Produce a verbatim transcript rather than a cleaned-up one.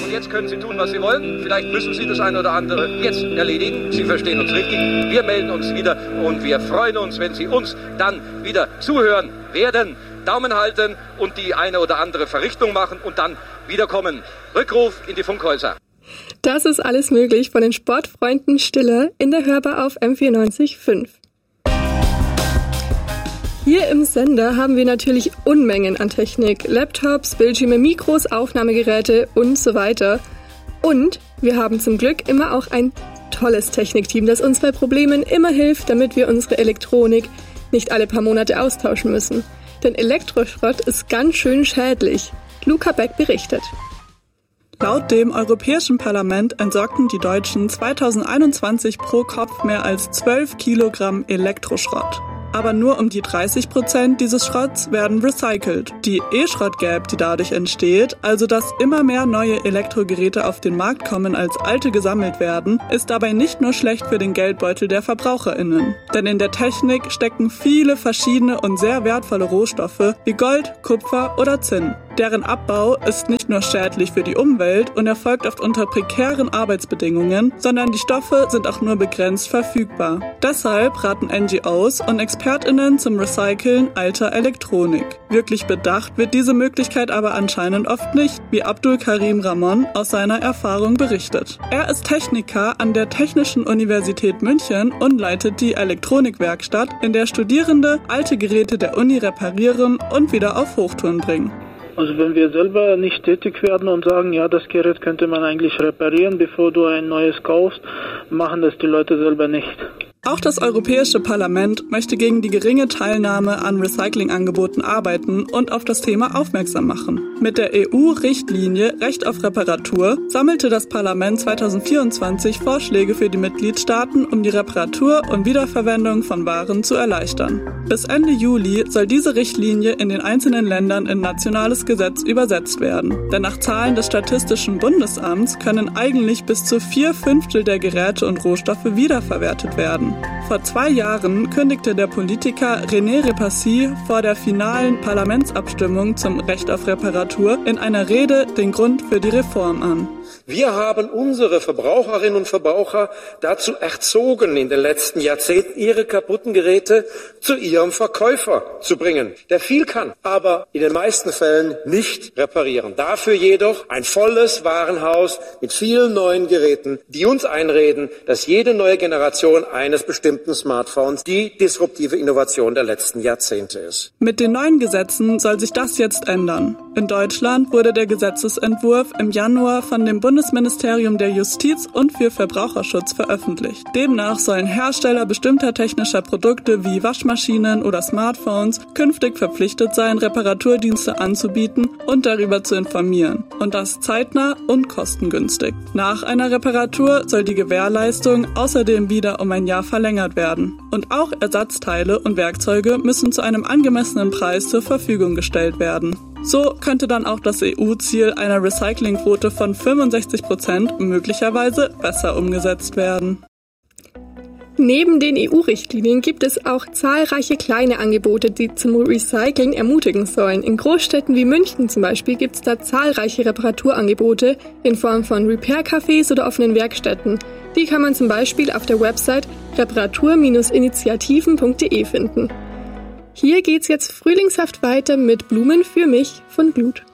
Und jetzt können Sie tun, was Sie wollen. Vielleicht müssen Sie das eine oder andere jetzt erledigen. Sie verstehen uns richtig. Wir melden uns wieder und wir freuen uns, wenn Sie uns dann wieder zuhören werden. Daumen halten und die eine oder andere Verrichtung machen und dann wiederkommen. Rückruf in die Funkhäuser. Das ist alles möglich von den Sportfreunden Stiller in der Hörbar auf M vierundneunzig Komma fünf. Hier im Sender haben wir natürlich Unmengen an Technik, Laptops, Bildschirme, Mikros, Aufnahmegeräte und so weiter. Und wir haben zum Glück immer auch ein tolles Technikteam, das uns bei Problemen immer hilft, damit wir unsere Elektronik nicht alle paar Monate austauschen müssen. Denn Elektroschrott ist ganz schön schädlich. Luca Beck berichtet. Laut dem Europäischen Parlament entsorgten die Deutschen zweitausendeinundzwanzig pro Kopf mehr als zwölf Kilogramm Elektroschrott. Aber nur um die dreißig Prozent dieses Schrotts werden recycelt. Die E-Schrott-Gap, die dadurch entsteht, also dass immer mehr neue Elektrogeräte auf den Markt kommen, als alte gesammelt werden, ist dabei nicht nur schlecht für den Geldbeutel der VerbraucherInnen. Denn in der Technik stecken viele verschiedene und sehr wertvolle Rohstoffe wie Gold, Kupfer oder Zinn. Deren Abbau ist nicht nur schädlich für die Umwelt und erfolgt oft unter prekären Arbeitsbedingungen, sondern die Stoffe sind auch nur begrenzt verfügbar. Deshalb raten N G Os und ExpertInnen zum Recyceln alter Elektronik. Wirklich bedacht wird diese Möglichkeit aber anscheinend oft nicht, wie Abdul Karim Ramon aus seiner Erfahrung berichtet. Er ist Techniker an der Technischen Universität München und leitet die Elektronikwerkstatt, in der Studierende alte Geräte der Uni reparieren und wieder auf Hochtouren bringen. Also wenn wir selber nicht tätig werden und sagen, ja, das Gerät könnte man eigentlich reparieren, bevor du ein neues kaufst, machen das die Leute selber nicht. Auch das Europäische Parlament möchte gegen die geringe Teilnahme an Recyclingangeboten arbeiten und auf das Thema aufmerksam machen. Mit der E U-Richtlinie Recht auf Reparatur sammelte das Parlament zweitausendvierundzwanzig Vorschläge für die Mitgliedstaaten, um die Reparatur und Wiederverwendung von Waren zu erleichtern. Bis Ende Juli soll diese Richtlinie in den einzelnen Ländern in nationales Gesetz übersetzt werden. Denn nach Zahlen des Statistischen Bundesamts können eigentlich bis zu vier Fünftel der Geräte und Rohstoffe wiederverwertet werden. Vor zwei Jahren kündigte der Politiker René Repassi vor der finalen Parlamentsabstimmung zum Recht auf Reparatur in einer Rede den Grund für die Reform an. Wir haben unsere Verbraucherinnen und Verbraucher dazu erzogen, in den letzten Jahrzehnten ihre kaputten Geräte zu ihrem Verkäufer zu bringen, der viel kann, aber in den meisten Fällen nicht reparieren. Dafür jedoch ein volles Warenhaus mit vielen neuen Geräten, die uns einreden, dass jede neue Generation eines bestimmten Smartphones die disruptive Innovation der letzten Jahrzehnte ist. Mit den neuen Gesetzen soll sich das jetzt ändern. In Deutschland wurde der Gesetzesentwurf im Januar von dem Bundesministerium der Justiz und für Verbraucherschutz veröffentlicht. Demnach sollen Hersteller bestimmter technischer Produkte wie Waschmaschinen oder Smartphones künftig verpflichtet sein, Reparaturdienste anzubieten und darüber zu informieren. Und das zeitnah und kostengünstig. Nach einer Reparatur soll die Gewährleistung außerdem wieder um ein Jahr verlängert werden. Und auch Ersatzteile und Werkzeuge müssen zu einem angemessenen Preis zur Verfügung gestellt werden. So könnte dann auch das E U-Ziel einer Recyclingquote von fünfundsechzig Prozent möglicherweise besser umgesetzt werden. Neben den E U-Richtlinien gibt es auch zahlreiche kleine Angebote, die zum Recycling ermutigen sollen. In Großstädten wie München zum Beispiel gibt es da zahlreiche Reparaturangebote in Form von Repair-Cafés oder offenen Werkstätten. Die kann man zum Beispiel auf der Website reparatur Bindestrich initiativen Punkt de finden. Hier geht's jetzt frühlingshaft weiter mit Blumen für mich von Glut.